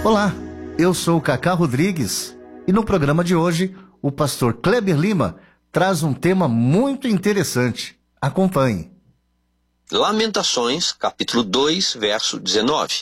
Olá, eu sou o Cacá Rodrigues e no programa de hoje o pastor Kleber Lima traz um tema muito interessante. Acompanhe. Lamentações, capítulo 2, verso 19.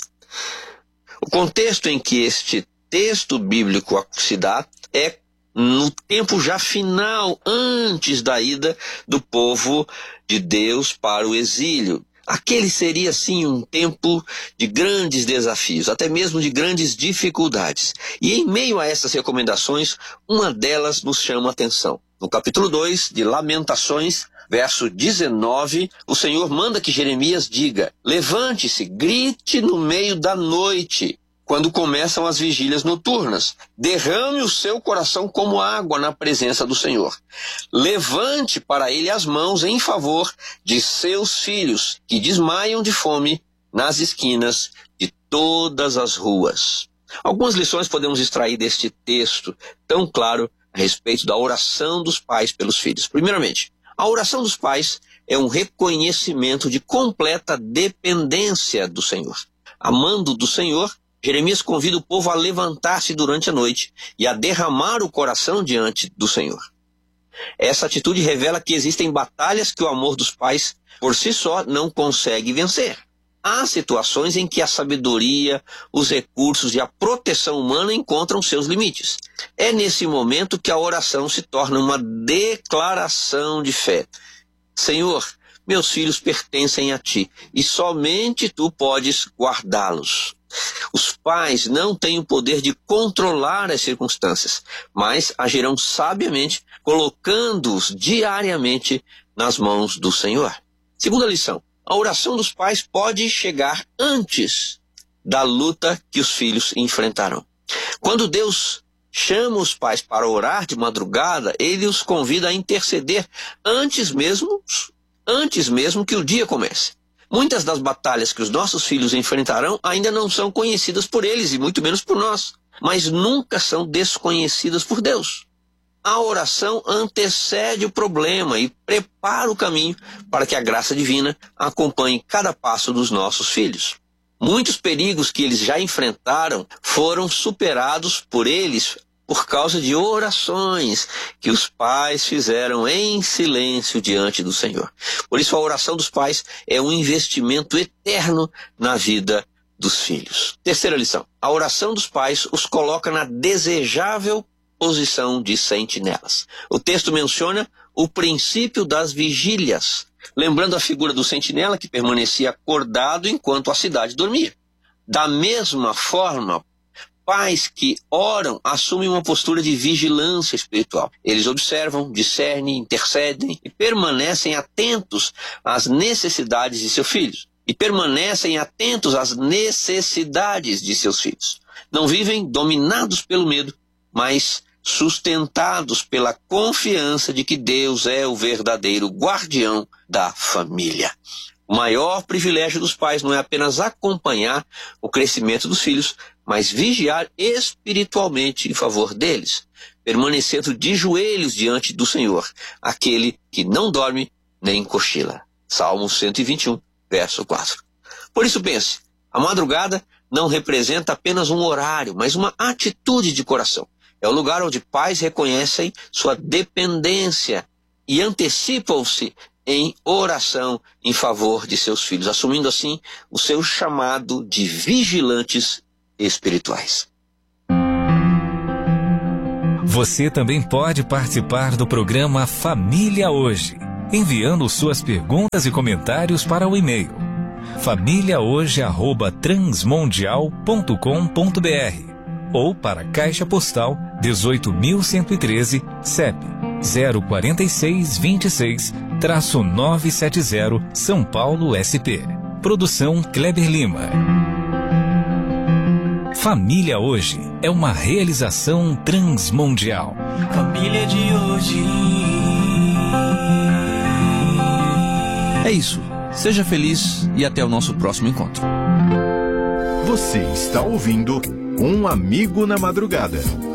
O contexto em que este texto bíblico se dá é no tempo já final, antes da ida do povo de Deus para o exílio. Aquele seria, sim, um tempo de grandes desafios, até mesmo de grandes dificuldades. E em meio a essas recomendações, uma delas nos chama a atenção. No capítulo 2 de Lamentações, verso 19, o Senhor manda que Jeremias diga: levante-se, grite no meio da noite, quando começam as vigílias noturnas. Derrame o seu coração como água na presença do Senhor. Levante para ele as mãos em favor de seus filhos, que desmaiam de fome nas esquinas de todas as ruas. Algumas lições podemos extrair deste texto tão claro a respeito da oração dos pais pelos filhos. Primeiramente, a oração dos pais é um reconhecimento de completa dependência do Senhor. Amando do Senhor, Jeremias convida o povo a levantar-se durante a noite e a derramar o coração diante do Senhor. Essa atitude revela que existem batalhas que o amor dos pais por si só não consegue vencer. Há situações em que a sabedoria, os recursos e a proteção humana encontram seus limites. É nesse momento que a oração se torna uma declaração de fé. Senhor, meus filhos pertencem a ti e somente tu podes guardá-los. Os pais não têm o poder de controlar as circunstâncias, mas agirão sabiamente, colocando-os diariamente nas mãos do Senhor. Segunda lição, a oração dos pais pode chegar antes da luta que os filhos enfrentarão. Quando Deus chama os pais para orar de madrugada, ele os convida a interceder antes mesmo que o dia comece. Muitas das batalhas que os nossos filhos enfrentarão ainda não são conhecidas por eles e muito menos por nós, mas nunca são desconhecidas por Deus. A oração antecede o problema e prepara o caminho para que a graça divina acompanhe cada passo dos nossos filhos. Muitos perigos que eles já enfrentaram foram superados por eles por causa de orações que os pais fizeram em silêncio diante do Senhor. Por isso a oração dos pais é um investimento eterno na vida dos filhos. Terceira lição, a oração dos pais os coloca na desejável posição de sentinelas. O texto menciona o princípio das vigílias, lembrando a figura do sentinela que permanecia acordado enquanto a cidade dormia. Da mesma forma, pais que oram assumem uma postura de vigilância espiritual. Eles observam, discernem, intercedem e permanecem atentos às necessidades de seus filhos. Não vivem dominados pelo medo, mas sustentados pela confiança de que Deus é o verdadeiro guardião da família. O maior privilégio dos pais não é apenas acompanhar o crescimento dos filhos, mas vigiar espiritualmente em favor deles, permanecendo de joelhos diante do Senhor, aquele que não dorme nem cochila. Salmo 121, verso 4. Por isso pense, a madrugada não representa apenas um horário, mas uma atitude de coração. É o lugar onde pais reconhecem sua dependência e antecipam-se em oração em favor de seus filhos, assumindo assim o seu chamado de vigilantes espirituais. Você também pode participar do programa Família Hoje, enviando suas perguntas e comentários para o e-mail famíliahoje@transmundial.com.br ou para a Caixa Postal 18.113, CEP 04626-970, São Paulo, SP. Produção Kleber Lima. Família Hoje é uma realização transmundial. Família de hoje. É isso. Seja feliz e até o nosso próximo encontro. Você está ouvindo Um Amigo na Madrugada.